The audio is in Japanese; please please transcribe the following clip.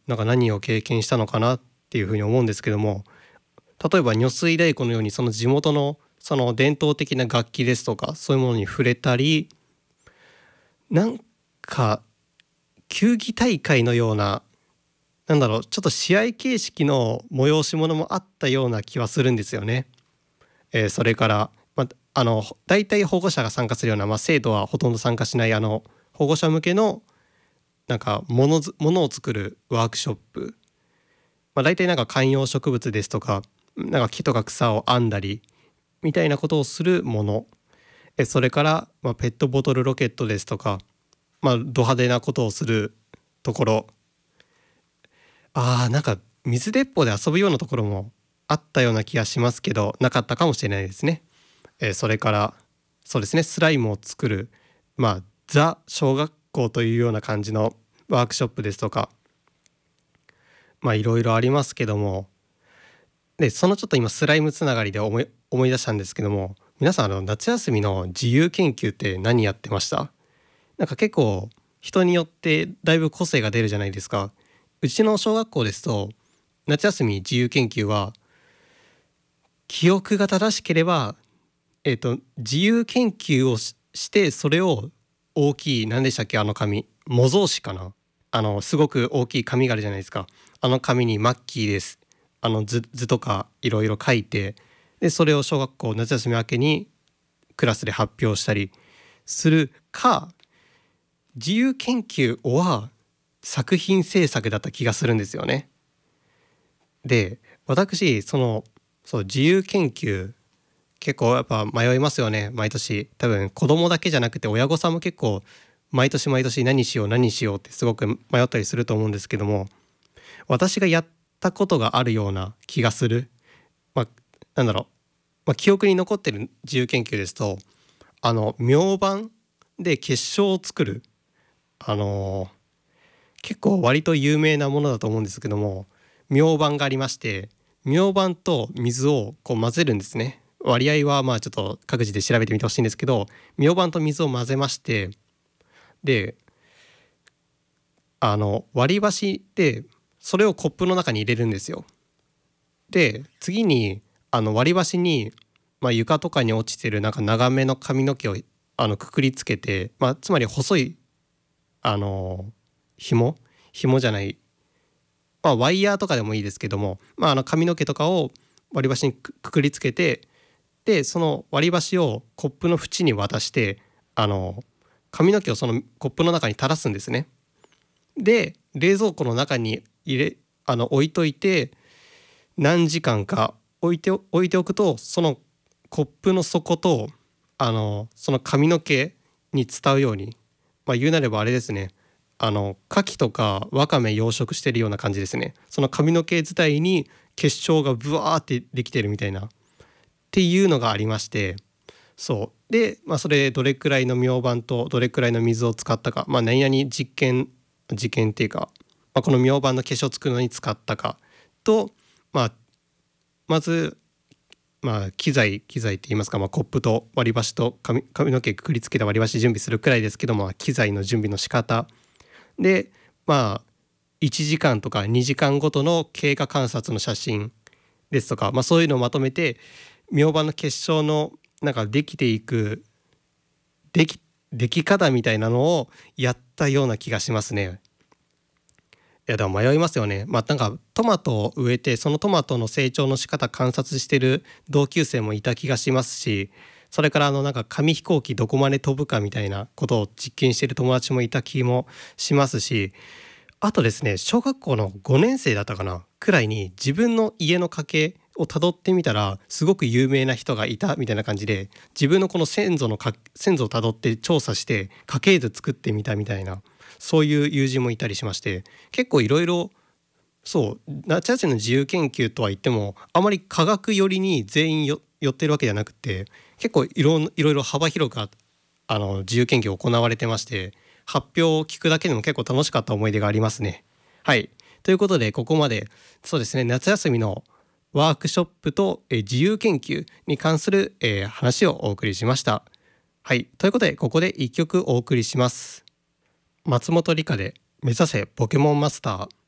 なんか何を経験したのかなっていうふうに思うんですけども、例えば如水太鼓のようにその地元のその伝統的な楽器ですとかそういうものに触れたり、なんか球技大会のような、なんだろう、ちょっと試合形式の催し物もあったような気はするんですよね。それから、大体保護者が参加するような、生徒はほとんど参加しない保護者向けのなんかものを作るワークショップ、大体なんか観葉植物ですとか、なんか木とか草を編んだりみたいなことをするもの、それから、ペットボトルロケットですとか、ド派手なことをするところ、なんか水鉄砲で遊ぶようなところもあったような気がしますけど、なかったかもしれないですね。それからそうですね、スライムを作る、ザ小学校というような感じのワークショップですとか、いろいろありますけども、でそのちょっと今スライムつながりで思い出したんですけども、皆さん夏休みの自由研究って何やってました？なんか結構人によってだいぶ個性が出るじゃないですか。うちの小学校ですと夏休み自由研究は、記憶が正しければ、自由研究をしてそれを大きい、何でしたっけ、紙模造紙かな、すごく大きい紙があるじゃないですか。あの紙にマッキーです、図とかいろいろ書いて、でそれを小学校夏休み明けにクラスで発表したりするか、自由研究は作品制作だった気がするんですよね。で私そう自由研究結構やっぱ迷いますよね。毎年多分子供だけじゃなくて親御さんも結構毎年毎年何しよう何しようってすごく迷ったりすると思うんですけども、私がやったことがあるような気がする、なんだろう、記憶に残ってる自由研究ですと、明板で結晶を作る、あの結構割と有名なものだと思うんですけども、明板がありまして、明板と水をこう混ぜるんですね。割合はちょっと各自で調べてみてほしいんですけど、明板と水を混ぜまして、で割り箸でそれをコップの中に入れるんですよ。で次に割り箸に、床とかに落ちてるなんか長めの髪の毛をくくりつけて、つまり細い紐じゃない、ワイヤーとかでもいいですけども、髪の毛とかを割り箸にくくりつけて、でその割り箸をコップの縁に渡して、髪の毛をそのコップの中に垂らすんですね。で冷蔵庫の中に置いといて、何時間か置いておくと、そのコップの底とその髪の毛に伝うように、言うなればあれですね、牡蠣とかわかめ養殖してるような感じですね。その髪の毛自体に結晶がブワーってできてるみたいなっていうのがありまして、そうで、それでどれくらいの明板とどれくらいの水を使ったか、何々実験っていうか、この明板の結晶を作るのに使ったかと、まず、機材って言いますか、コップと割り箸と髪の毛くくりつけた割り箸準備するくらいですけども、機材の準備の仕方で、1時間とか2時間ごとの経過観察の写真ですとか、そういうのをまとめて、明板の結晶のなんかできていくでき方みたいなのをやったような気がしますね。いやでも迷いますよね。なんかトマトを植えて、そのトマトの成長の仕方観察してる同級生もいた気がしますし、それからなんか紙飛行機どこまで飛ぶかみたいなことを実験してる友達もいた気もしますし、あとですね、小学校の5年生だったかなくらいに自分の家の家系をたどってみたら、すごく有名な人がいたみたいな感じで、自分のこの先祖をたどって調査して家系図作ってみたみたいな、そういう友人もいたりしまして、結構いろいろ、そう夏休みの自由研究とは言ってもあまり科学寄りに全員寄ってるわけじゃなくて、結構いろいろ幅広く自由研究行われてまして、発表を聞くだけでも結構楽しかった思い出がありますね。はい、ということでここまでそうですね、夏休みのワークショップと自由研究に関する話をお送りしました。はい、ということでここで一曲お送りします。松本梨香で目指せポケモンマスター。